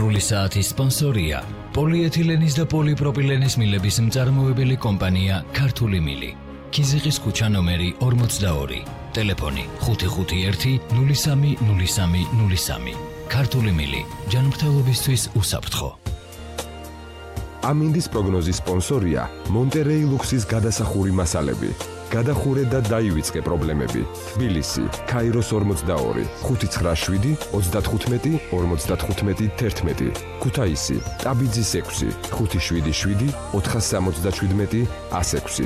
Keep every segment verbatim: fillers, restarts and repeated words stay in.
ასრული საათის სპონსორია პოლიეთილენის და პოლიპროპილენის მილების მწარმოებელი კომპანია ქართული მილი. ქიზიყის ქუჩა ნომერი ორმოცდაორი. ტელეფონი ხუთი ხუთი ერთი ნული სამი ნული სამი ნული სამი. ქართული მილი. ჯანმრთელობისთვის უსაფრთხო. ამინდის პროგნოზის სპონსორია მონტერეი ლუქსის გადასახური მასალები. გადახურე და დაივიწყე პრობლემები. თბილისი, ქაიროს ორმოცდაორი, ხუთი ცხრა შვიდი ოცდათხუთმეტი ორმოცდათხუთმეტი თერთმეტი. ქუთაისი, ტაბიძის ექვსი, ხუთი შვიდი შვიდი ოთხასამოცდაშვიდმეტი ასექვსი.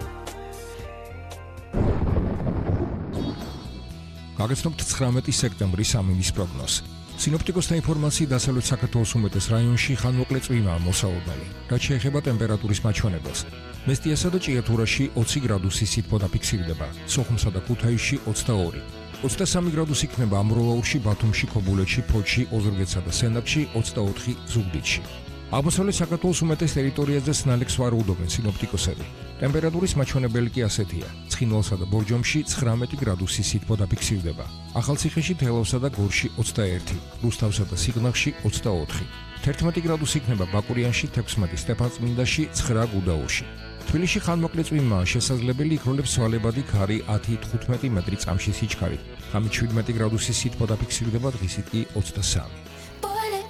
გაგაცნობთ ცხრამეტი სექტემბრის ამინდის პროგნოზი. სინოპტიკოსთა ინფორმაციით დასავლეთ საქართველოს უმეტეს რაიონში ხანმოკლე წვიმაა მოსალოდნელი. რაც შეეხება ტემპერატურის მაჩვენებელს, მესტიასა და ჭიათურაში ოცი გრადუსი სითბო დაფიქსირდება, სოხუმსა და ქუთაისში ოცდაორი. ოცდასამი გრადუსი იქნება ამროლაურში, ბათუმში, ქობულეთში, ფოთში, ოზურგეთსა და სენაკში, ოცდაოთხი ზუგდიდში. აღმოსავლეთ საქართველოს უმეტეს ტერიტორიაზე სნალექს ვარაუდობენ სინოპტიკოსები. ტემპერატურის მაჩვენებელი კი ასეთია: ცხინვალსა და ბორჯომში ცხრამეტი გრადუსი სითბო დაფიქსირდება, ახალციხეში, თელავსა და გორში ოცდაერთი, რუსთავსა და სიღნაღში ოცდაოთხი, თერთმეტი გრადუსი იქნება ბაკურიანში, თექვსმეტი სტეფანწმინდაში, ცხრა გუდაურში. თბილისში ხანმოკლე წვიმაა შესაძლებელი, იქროლებს ცვალებადი ქარი ათი თხუთმეტი მეტრი წამში სიჩქარით, ღამით შვიდმეტი გრადუსი სითბო დაფიქსირდება, დღისით კი ოცდასამი.